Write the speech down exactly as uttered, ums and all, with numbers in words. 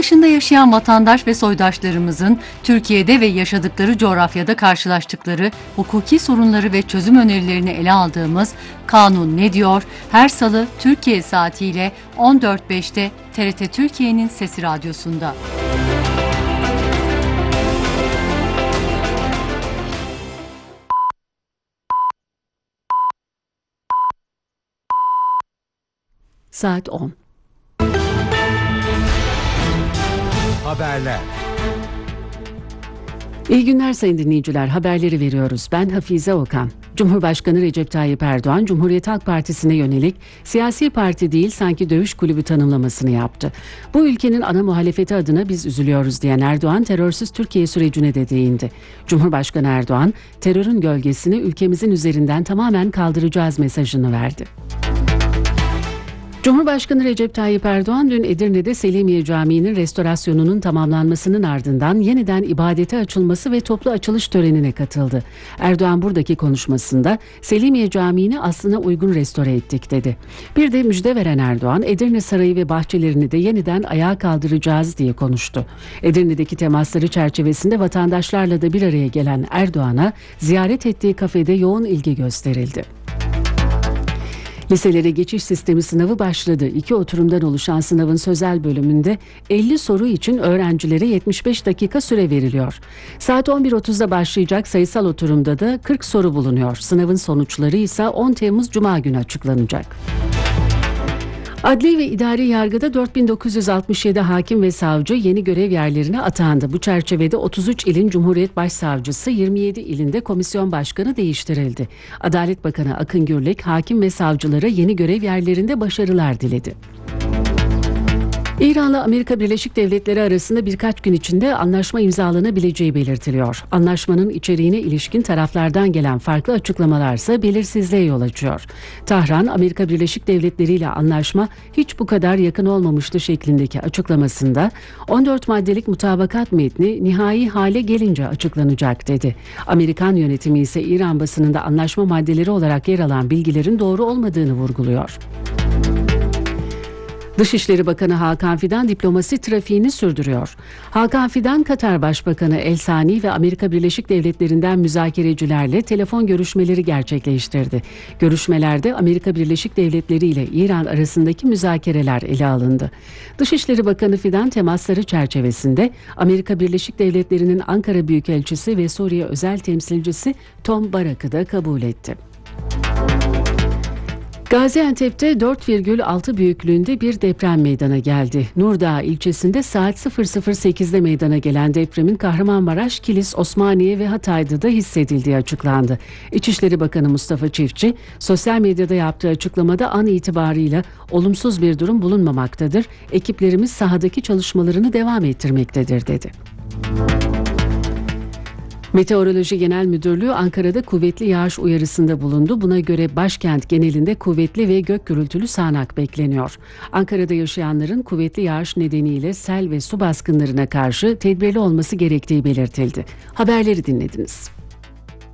dışında yaşayan vatandaş ve soydaşlarımızın Türkiye'de ve yaşadıkları coğrafyada karşılaştıkları hukuki sorunları ve çözüm önerilerini ele aldığımız Kanun Ne Diyor? Her Salı Türkiye saatiyle on dört beşte T R T Türkiye'nin Sesi Radyosu'nda. Saat on. Haberler. İyi günler sayın dinleyiciler. Haberleri veriyoruz. Ben Hafize Okan. Cumhurbaşkanı Recep Tayyip Erdoğan, Cumhuriyet Halk Partisi'ne yönelik siyasi parti değil sanki dövüş kulübü tanımlamasını yaptı. Bu ülkenin ana muhalefeti adına biz üzülüyoruz diyen Erdoğan, terörsüz Türkiye sürecine de değindi. Cumhurbaşkanı Erdoğan, terörün gölgesini ülkemizin üzerinden tamamen kaldıracağız mesajını verdi. Cumhurbaşkanı Recep Tayyip Erdoğan dün Edirne'de Selimiye Camii'nin restorasyonunun tamamlanmasının ardından yeniden ibadete açılması ve toplu açılış törenine katıldı. Erdoğan buradaki konuşmasında Selimiye Camii'ni aslına uygun restore ettik dedi. Bir de müjde veren Erdoğan, Edirne Sarayı ve bahçelerini de yeniden ayağa kaldıracağız diye konuştu. Edirne'deki temasları çerçevesinde vatandaşlarla da bir araya gelen Erdoğan'a ziyaret ettiği kafede yoğun ilgi gösterildi. Liselere geçiş sistemi sınavı başladı. İki oturumdan oluşan sınavın sözel bölümünde elli soru için öğrencilere yetmiş beş dakika süre veriliyor. Saat on bir otuzda başlayacak sayısal oturumda da kırk soru bulunuyor. Sınavın sonuçları ise on Temmuz Cuma günü açıklanacak. Adli ve idari yargıda dört bin dokuz yüz altmış yedi hakim ve savcı yeni görev yerlerine atandı. Bu çerçevede otuz üç ilin Cumhuriyet Başsavcısı, yirmi yedi ilinde komisyon başkanı değiştirildi. Adalet Bakanı Akın Gürlek, hakim ve savcılara yeni görev yerlerinde başarılar diledi. İran'la Amerika Birleşik Devletleri arasında birkaç gün içinde anlaşma imzalanabileceği belirtiliyor. Anlaşmanın içeriğine ilişkin taraflardan gelen farklı açıklamalarsa belirsizliğe yol açıyor. Tahran, Amerika Birleşik Devletleri ile anlaşma hiç bu kadar yakın olmamıştı şeklindeki açıklamasında on dört maddelik mutabakat metni nihai hale gelince açıklanacak dedi. Amerikan yönetimi ise İran basınında anlaşma maddeleri olarak yer alan bilgilerin doğru olmadığını vurguluyor. Dışişleri Bakanı Hakan Fidan diplomasi trafiğini sürdürüyor. Hakan Fidan, Katar Başbakanı El Sani ve Amerika Birleşik Devletleri'nden müzakerecilerle telefon görüşmeleri gerçekleştirdi. Görüşmelerde Amerika Birleşik Devletleri ile İran arasındaki müzakereler ele alındı. Dışişleri Bakanı Fidan temasları çerçevesinde Amerika Birleşik Devletleri'nin Ankara Büyükelçisi ve Suriye Özel Temsilcisi Tom Barak'ı da kabul etti. Gaziantep'te dört virgül altı büyüklüğünde bir deprem meydana geldi. Nurdağ ilçesinde saat sıfır sıfır sekizde meydana gelen depremin Kahramanmaraş, Kilis, Osmaniye ve Hatay'da da hissedildiği açıklandı. İçişleri Bakanı Mustafa Çiftçi, sosyal medyada yaptığı açıklamada an itibarıyla olumsuz bir durum bulunmamaktadır. Ekiplerimiz sahadaki çalışmalarını devam ettirmektedir dedi. Meteoroloji Genel Müdürlüğü Ankara'da kuvvetli yağış uyarısında bulundu. Buna göre başkent genelinde kuvvetli ve gök gürültülü sağanak bekleniyor. Ankara'da yaşayanların kuvvetli yağış nedeniyle sel ve su baskınlarına karşı tedbirli olması gerektiği belirtildi. Haberleri dinlediniz.